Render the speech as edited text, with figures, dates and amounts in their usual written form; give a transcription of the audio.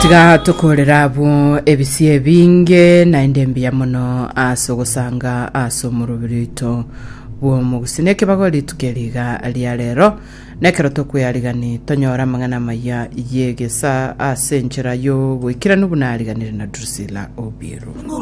tiga tukorera abo ebisie binge na indembia muno asogosanga asomurubirito bo mugusineke bagori tukeriga alia rero nekero tokwiyarigani tonyora mangana maya yegesa asenchera yo gwikira nubunariganire na Drusilla Obiero.